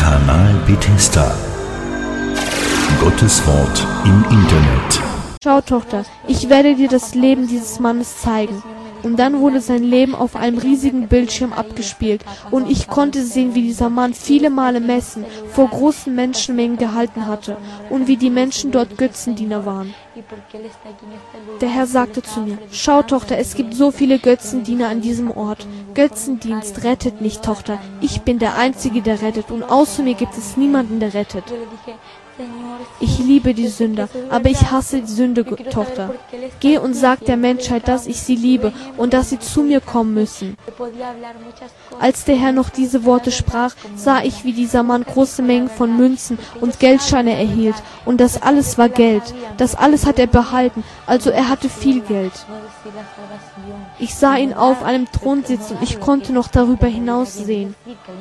Kanal Bethesda. Gottes Wort im Internet. Schau, Tochter, ich werde dir das Leben dieses Mannes zeigen. Und dann wurde sein Leben auf einem riesigen Bildschirm abgespielt und ich konnte sehen, wie dieser Mann viele Male Messen vor großen Menschenmengen gehalten hatte und wie die Menschen dort Götzendiener waren. Der Herr sagte zu mir: Schau, Tochter, es gibt so viele Götzendiener an diesem Ort. Götzendienst rettet nicht, Tochter. Ich bin der Einzige, der rettet, und außer mir gibt es niemanden, der rettet. Ich liebe die Sünder, aber ich hasse die Sünde, Tochter. Geh und sag der Menschheit, dass ich sie liebe und dass sie zu mir kommen müssen. Als der Herr noch diese Worte sprach, sah ich, wie dieser Mann große Mengen von Münzen und Geldscheine erhielt, und das alles war Geld. Das alles hat er behalten, also er hatte viel Geld. Ich sah ihn auf einem Thron sitzen und ich konnte noch darüber hinaus sehen.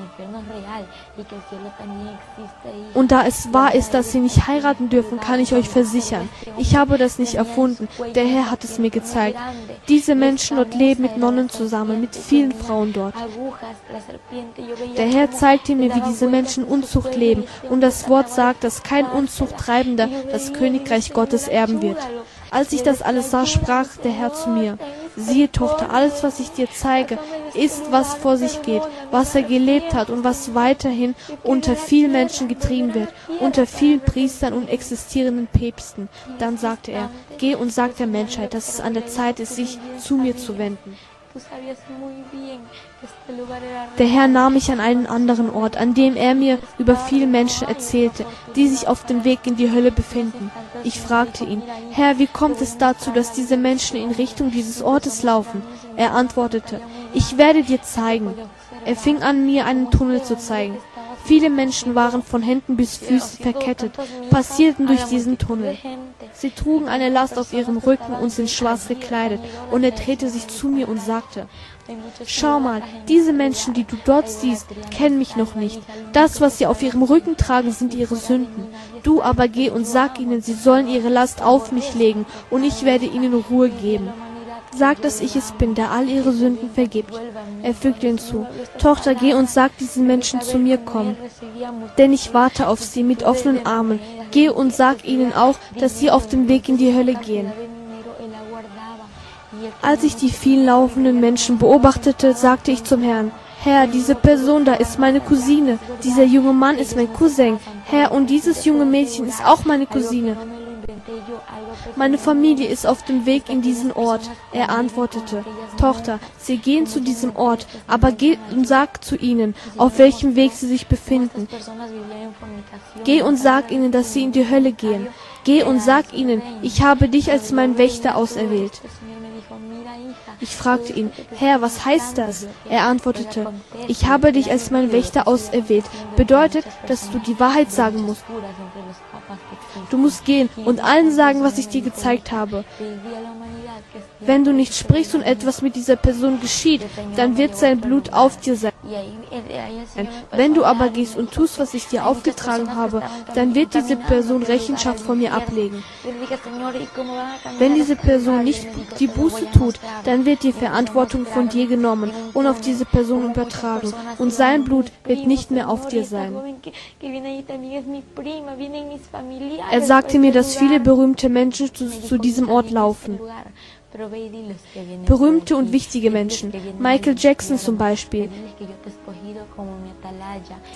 Und da es wahr ist, dass sie nicht heiraten dürfen, kann ich euch versichern, ich habe das nicht erfunden, der Herr hat es mir gezeigt. Diese Menschen dort leben mit Nonnen zusammen, mit vielen Frauen dort. Der Herr zeigte mir, wie diese Menschen Unzucht leben, und das Wort sagt, dass kein Unzuchttreibender das Königreich Gottes erben wird. Als ich das alles sah, sprach der Herr zu mir: Siehe, Tochter, alles, was ich dir zeige, ist, was vor sich geht, was er gelebt hat und was weiterhin unter vielen Menschen getrieben wird, unter vielen Priestern und existierenden Päpsten. Dann sagte er: Geh und sag der Menschheit, dass es an der Zeit ist, sich zu mir zu wenden. Der Herr nahm mich an einen anderen Ort, an dem er mir über viele Menschen erzählte, die sich auf dem Weg in die Hölle befinden. Ich fragte ihn: Herr, wie kommt es dazu, dass diese Menschen in Richtung dieses Ortes laufen? Er antwortete: Ich werde dir zeigen. Er fing an, mir einen Tunnel zu zeigen. Viele Menschen waren von Händen bis Füßen verkettet, passierten durch diesen Tunnel. Sie trugen eine Last auf ihrem Rücken und sind schwarz gekleidet, und er drehte sich zu mir und sagte: Schau mal, diese Menschen, die du dort siehst, kennen mich noch nicht. Das, was sie auf ihrem Rücken tragen, sind ihre Sünden. Du aber geh und sag ihnen, sie sollen ihre Last auf mich legen, und ich werde ihnen Ruhe geben. Sag, dass ich es bin, der all ihre Sünden vergibt. Er fügte hinzu: Tochter, geh und sag diesen Menschen, zu mir kommen, denn ich warte auf sie mit offenen Armen. Geh und sag ihnen auch, dass sie auf dem Weg in die Hölle gehen. Als ich die vielen laufenden Menschen beobachtete, sagte ich zum Herrn: Herr, diese Person da ist meine Cousine, dieser junge Mann ist mein Cousin, Herr, und dieses junge Mädchen ist auch meine Cousine. Meine Familie ist auf dem Weg in diesen Ort. Er antwortete: Tochter, sie gehen zu diesem Ort, aber geh und sag zu ihnen, auf welchem Weg sie sich befinden. Geh und sag ihnen, dass sie in die Hölle gehen. Geh und sag ihnen, ich habe dich als mein Wächter auserwählt. Ich fragte ihn: Herr, was heißt das? Er antwortete: Ich habe dich als mein Wächter auserwählt. Bedeutet, dass du die Wahrheit sagen musst. Du musst gehen und allen sagen, was ich dir gezeigt habe. Wenn du nicht sprichst und etwas mit dieser Person geschieht, dann wird sein Blut auf dir sein. Wenn du aber gehst und tust, was ich dir aufgetragen habe, dann wird diese Person Rechenschaft von mir ablegen. Wenn diese Person nicht die Buße tut, dann wird die Verantwortung von dir genommen und auf diese Person übertragen, und sein Blut wird nicht mehr auf dir sein. Er sagte mir, dass viele berühmte Menschen zu diesem Ort laufen. Berühmte und wichtige Menschen, Michael Jackson zum Beispiel.